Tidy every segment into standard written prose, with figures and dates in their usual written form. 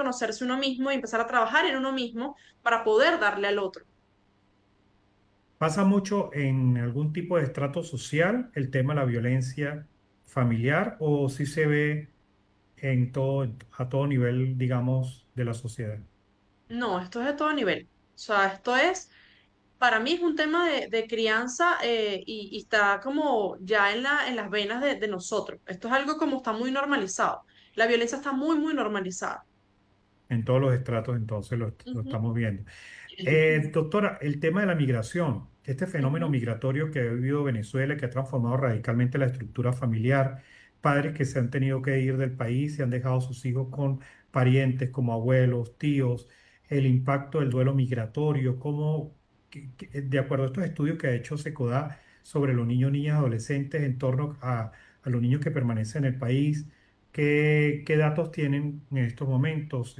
conocerse uno mismo y empezar a trabajar en uno mismo para poder darle al otro. ¿Pasa mucho en algún tipo de estrato social el tema de la violencia familiar o si se ve en todo, a todo nivel, digamos, de la sociedad? No, esto es de todo nivel. O sea, esto es, para mí es un tema de crianza y está como ya en las venas de nosotros. Esto es algo como está muy normalizado. La violencia está muy, muy normalizada. En todos los estratos, entonces lo Ujú, estamos viendo. Doctora, el tema de la migración, este fenómeno ujú. migratorio que ha vivido Venezuela, que ha transformado radicalmente la estructura familiar, padres que se han tenido que ir del país y han dejado a sus hijos con parientes como abuelos, tíos, el impacto del duelo migratorio, cómo, de acuerdo a estos estudios que ha hecho SECODA sobre los niños, niñas, adolescentes en torno a los niños que permanecen en el país, qué datos tienen en estos momentos.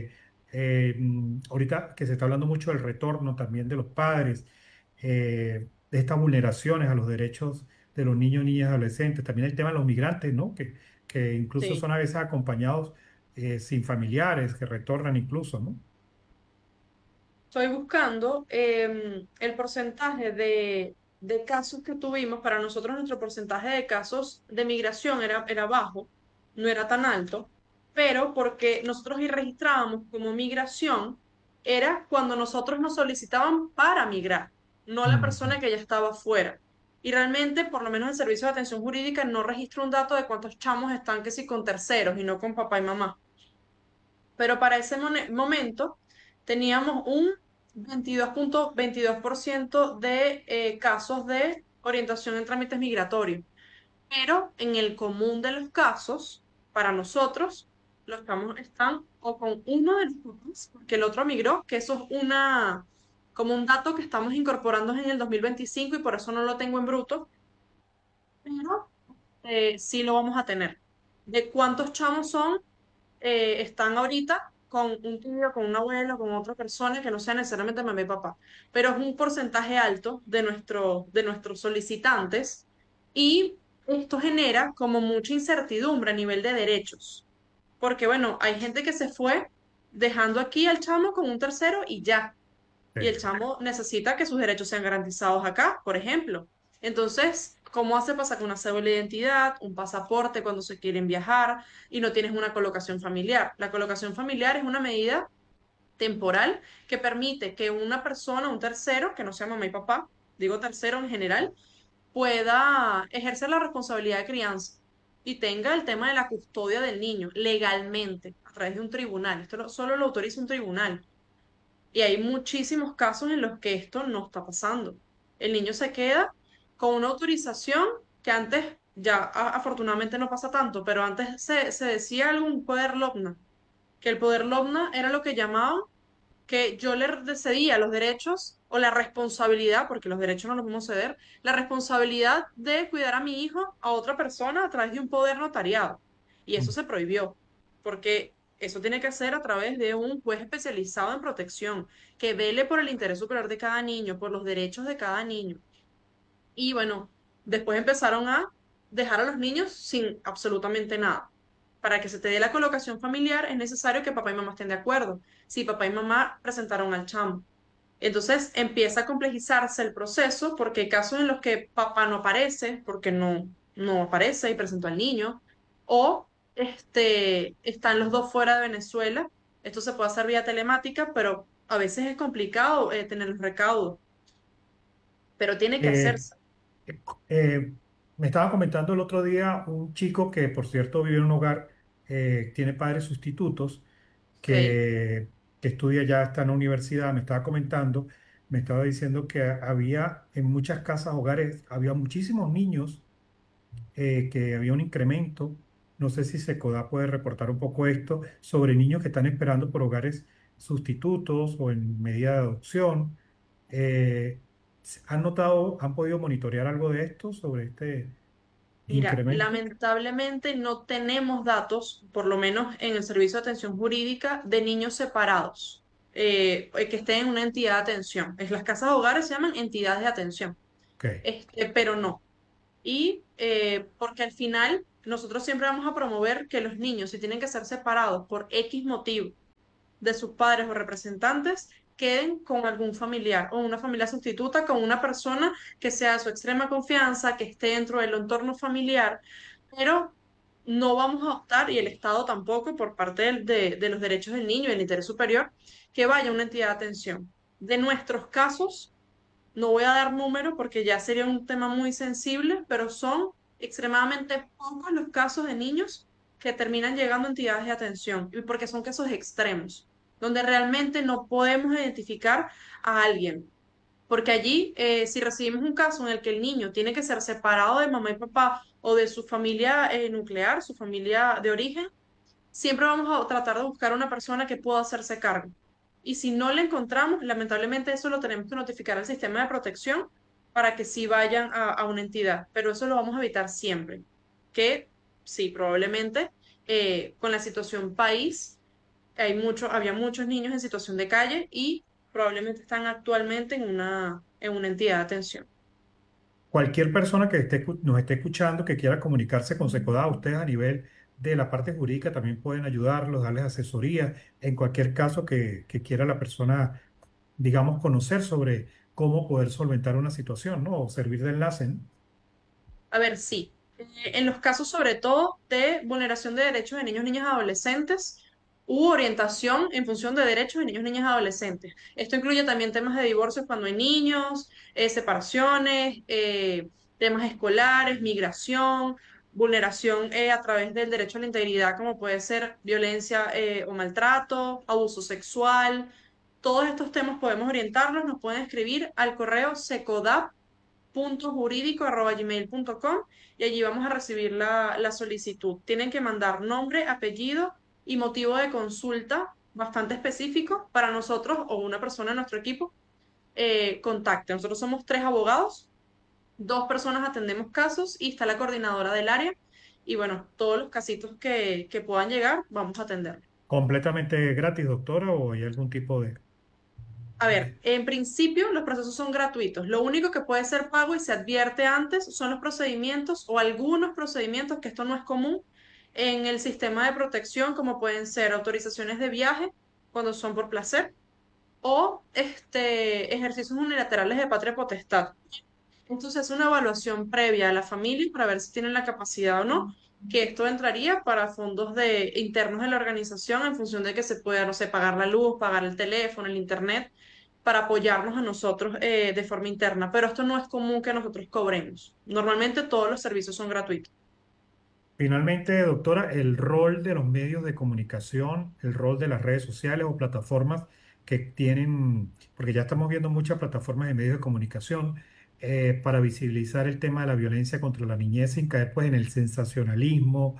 Ahorita que se está hablando mucho del retorno también de los padres, de estas vulneraciones a los derechos de los niños, niñas, adolescentes, también el tema de los migrantes, ¿no? Que incluso Sí. son a veces acompañados sin familiares, que retornan incluso, ¿no? Estoy buscando el porcentaje de casos que tuvimos. Para nosotros, nuestro porcentaje de casos de migración era bajo, no era tan alto, pero porque nosotros y registrábamos como migración, era cuando nosotros nos solicitaban para migrar, no la Ujú. persona que ya estaba fuera. Y realmente, por lo menos el Servicio de Atención Jurídica no registra un dato de cuántos chamos están que sí con terceros y no con papá y mamá. Pero para ese momento teníamos un 22,22% de casos de orientación en trámites migratorios. Pero en el común de los casos, para nosotros, los chamos están o con uno de los papás, porque el otro migró, que eso es como un dato que estamos incorporando en el 2025 y por eso no lo tengo en bruto, pero sí lo vamos a tener. ¿De cuántos chamos están ahorita con un tío, con un abuelo, con otra persona que no sea necesariamente mamá y papá? Pero es un porcentaje alto de nuestros solicitantes y esto genera como mucha incertidumbre a nivel de derechos. Porque bueno, hay gente que se fue dejando aquí al chamo con un tercero y ya. Y el Sí. chamo necesita que sus derechos sean garantizados acá, por ejemplo. Entonces, ¿cómo hace para sacar una cédula de identidad, un pasaporte cuando se quieren viajar y no tienes una colocación familiar? La colocación familiar es una medida temporal que permite que una persona, un tercero, que no sea mamá y papá, digo tercero en general, pueda ejercer la responsabilidad de crianza y tenga el tema de la custodia del niño legalmente a través de un tribunal. Solo lo autoriza un tribunal. Y hay muchísimos casos en los que esto no está pasando. El niño se queda con una autorización que antes, ya afortunadamente no pasa tanto, pero antes se decía algún poder lobna, que el poder lobna era lo que llamaban que yo le cedía los derechos o la responsabilidad, porque los derechos no los podemos ceder, la responsabilidad de cuidar a mi hijo a otra persona a través de un poder notariado. Y eso se prohibió, porque eso tiene que ser a través de un juez especializado en protección, que vele por el interés superior de cada niño, por los derechos de cada niño. Y bueno, después empezaron a dejar a los niños sin absolutamente nada. Para que se te dé la colocación familiar es necesario que papá y mamá estén de acuerdo. Si papá y mamá presentaron al chamo. Entonces empieza a complejizarse el proceso porque hay casos en los que papá no aparece porque no aparece y presentó al niño. O están los dos fuera de Venezuela. Esto se puede hacer vía telemática, pero a veces es complicado tener los recaudos, pero tiene que Eh, hacerse. eh, Me estaba comentando el otro día un chico que, por cierto, vive en un hogar, tiene padres sustitutos Ok. que estudia ya, está en la universidad, me estaba comentando, me estaba diciendo que había en muchas casas, hogares, había muchísimos niños, que había un incremento. No sé si Secoda puede reportar un poco esto sobre niños que están esperando por hogares sustitutos o en medida de adopción. Eh, ¿Han notado, han podido monitorear algo de esto sobre este Mira, incremento? lamentablemente no tenemos datos, por lo menos en el Servicio de Atención Jurídica, de niños separados que estén en una entidad de atención. Las casas hogares se llaman entidades de atención, Ok. pero no. Y porque al final nosotros siempre vamos a promover que los niños, si tienen que ser separados por X motivo, de sus padres o representantes queden con algún familiar o una familia sustituta, con una persona que sea de su extrema confianza, que esté dentro del entorno familiar, pero no vamos a optar, y el Estado tampoco, por parte de los derechos del niño y el interés superior, que vaya una entidad de atención. De nuestros casos, no voy a dar número porque ya sería un tema muy sensible, pero son extremadamente pocos los casos de niños que terminan llegando a entidades de atención, y porque son casos extremos, donde realmente no podemos identificar a alguien. Porque allí, si recibimos un caso en el que el niño tiene que ser separado de mamá y papá o de su familia nuclear, su familia de origen, siempre vamos a tratar de buscar una persona que pueda hacerse cargo. Y si no le encontramos, lamentablemente eso lo tenemos que notificar al sistema de protección para que sí vayan a una entidad. Pero eso lo vamos a evitar siempre. Que sí, probablemente con la situación país, había muchos niños en situación de calle y probablemente están actualmente en una entidad de atención. Cualquier persona que nos esté escuchando, que quiera comunicarse con Secodá, ustedes a nivel de la parte jurídica también pueden ayudarlos, darles asesoría en cualquier caso que quiera la persona, digamos, conocer sobre cómo poder solventar una situación, ¿no? O servir de enlace, ¿no? A ver, sí. En los casos sobre todo de vulneración de derechos de niños, niñas y adolescentes, hubo orientación en función de derechos de niños, niñas y adolescentes. Esto incluye también temas de divorcios cuando hay niños, separaciones, temas escolares, migración, vulneración a través del derecho a la integridad, como puede ser violencia o maltrato, abuso sexual. Todos estos temas podemos orientarlos, nos pueden escribir al correo secodap.jurídico@gmail.com y allí vamos a recibir la solicitud. Tienen que mandar nombre, apellido y motivo de consulta bastante específico para nosotros o una persona de nuestro equipo contacte. Nosotros somos 3 abogados, 2 personas atendemos casos y está la coordinadora del área. Y bueno, todos los casitos que puedan llegar, vamos a atender. ¿Completamente gratis, doctora, o hay algún tipo de... A ver, en principio los procesos son gratuitos. Lo único que puede ser pago y se advierte antes son los procedimientos o algunos procedimientos, que esto no es común en el sistema de protección, como pueden ser autorizaciones de viaje cuando son por placer o ejercicios unilaterales de patria potestad. Entonces es una evaluación previa a la familia para ver si tienen la capacidad o no, que esto entraría para fondos internos de la organización en función de que se pueda, no sé, pagar la luz, pagar el teléfono, el internet, para apoyarnos a nosotros de forma interna. Pero esto no es común que nosotros cobremos. Normalmente todos los servicios son gratuitos. Finalmente, doctora, el rol de los medios de comunicación, el rol de las redes sociales o plataformas que tienen, porque ya estamos viendo muchas plataformas de medios de comunicación para visibilizar el tema de la violencia contra la niñez sin caer pues en el sensacionalismo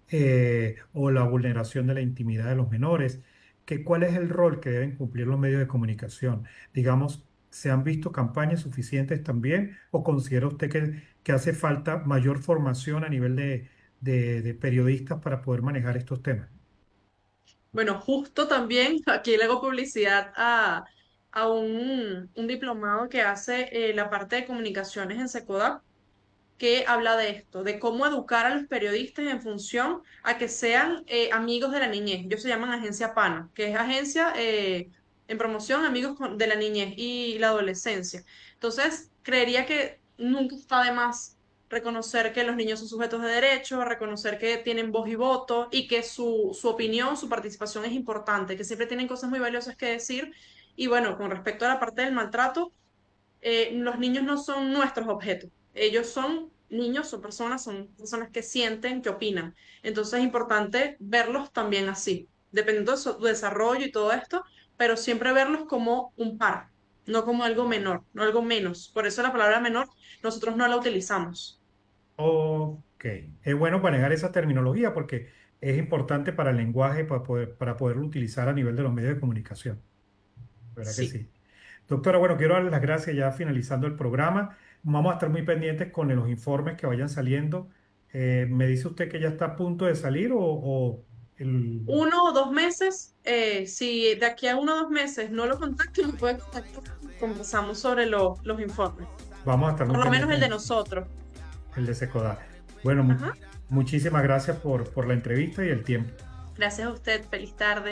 o la vulneración de la intimidad de los menores. ¿Cuál es el rol que deben cumplir los medios de comunicación? Digamos, ¿se han visto campañas suficientes también o considera usted que hace falta mayor formación a nivel de periodistas para poder manejar estos temas? Bueno, justo también aquí le hago publicidad a un diplomado que hace la parte de comunicaciones en Secodap, que habla de esto, de cómo educar a los periodistas en función a que sean amigos de la niñez. Ellos se llaman Agencia PANA, que es Agencia en Promoción Amigos de la Niñez y la Adolescencia. Entonces, creería que nunca está de más reconocer que los niños son sujetos de derecho, reconocer que tienen voz y voto y que su opinión, su participación es importante, que siempre tienen cosas muy valiosas que decir. Y bueno, con respecto a la parte del maltrato, los niños no son nuestros objetos. Ellos son niños, son personas que sienten, que opinan. Entonces es importante verlos también así, dependiendo de su desarrollo y todo esto, pero siempre verlos como un par, no como algo menor, no algo menos. Por eso la palabra menor nosotros no la utilizamos. Ok, es bueno manejar esa terminología porque es importante para el lenguaje, para poderlo utilizar a nivel de los medios de comunicación. ¿Verdad que Sí. sí? Doctora, bueno, quiero darle las gracias ya finalizando el programa. Vamos a estar muy pendientes con los informes que vayan saliendo. ¿Me dice usted que ya está a punto de salir o el... 1 o 2 meses, si de aquí a 1 o 2 meses no lo contacto, me puede contactar. Conversamos sobre los informes. Vamos a estar muy Por lo menos pendientes el de en nosotros. el de Secodar? Bueno, Ajá. muchísimas gracias por la entrevista y el tiempo. Gracias a usted. Feliz tarde.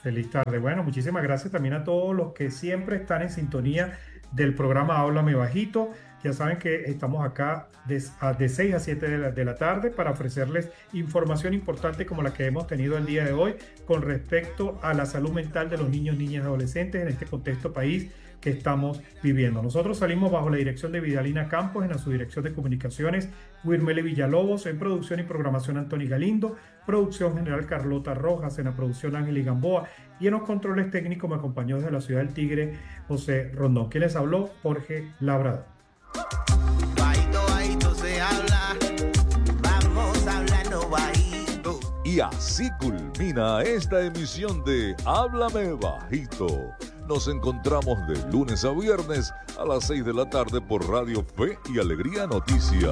Feliz tarde. Bueno, muchísimas gracias también a todos los que siempre están en sintonía del programa Háblame Bajito. Ya saben que estamos acá de 6 a 7 de la tarde para ofrecerles información importante como la que hemos tenido el día de hoy con respecto a la salud mental de los niños, niñas y adolescentes en este contexto país que estamos viviendo. Nosotros salimos bajo la dirección de Vidalina Campos, en la subdirección de comunicaciones Wirmele Villalobos, en producción y programación Antoni Galindo, producción general Carlota Rojas, en la producción Ángel y Gamboa, y en los controles técnicos me acompañó desde la ciudad del Tigre José Rondón. ¿Quién les habló? Jorge Labrador. Bajito, bajito se habla, vamos hablando bajito. Y así culmina esta emisión de Háblame Bajito. Nos encontramos de lunes a viernes a las 6 de la tarde por Radio Fe y Alegría Noticias.